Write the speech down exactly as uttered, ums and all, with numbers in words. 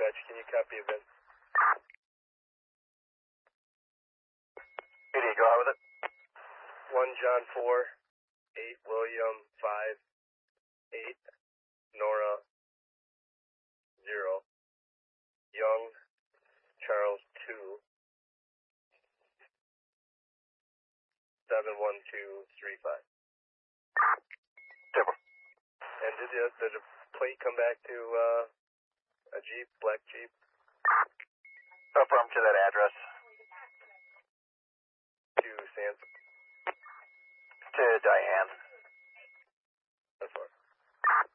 dispatch, can you copy event? P D, go out with it. One John four, eight William five, eight Nora zero, Young Charles two, seven one two three five. Super. And did the, did the plate come back to uh, a Jeep, black Jeep?